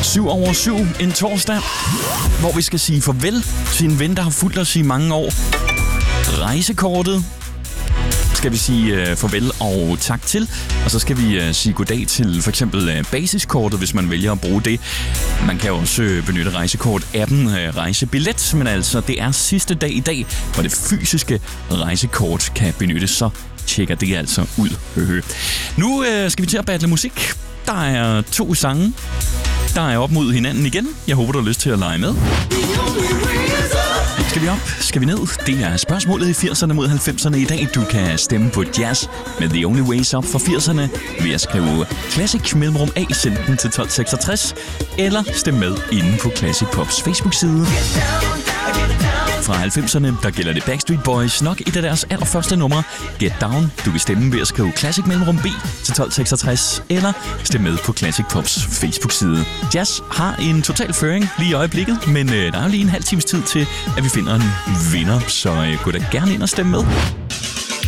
7:07 en torsdag, hvor vi skal sige farvel til en ven, der har fulgt os i mange år. Rejsekortet skal vi sige farvel og tak til, og så skal vi sige goddag til for eksempel basiskortet, hvis man vælger at bruge det. Man kan også benytte rejsekort-appen Rejsebillet, men altså det er sidste dag i dag, hvor det fysiske rejsekort kan benyttes, så tjekker det altså ud. Nu skal vi til at battle musik. Der er 2 sange, der er op mod hinanden igen. Jeg håber, du har lyst til at lege med. Skal vi op? Skal vi ned? Det er spørgsmålet i 80'erne mod 90'erne i dag. Du kan stemme på Jazz med The Only Ways Up for 80'erne ved at skrive Classic mellemrum A, send den til 1266, eller stemme med inde på Classic Pops Facebook-side. Fra 90'erne, der gælder det Backstreet Boys, nok et af deres allerførste numre, Get Down. Du kan stemme ved at skrive Classic mellemrum B til 1266, eller stemme med på Classic Pops Facebook-side. Jazz har en total føring lige i øjeblikket, men der er jo lige en halv times tid til, at vi finder en vinder, så gå da gerne ind og stemme med.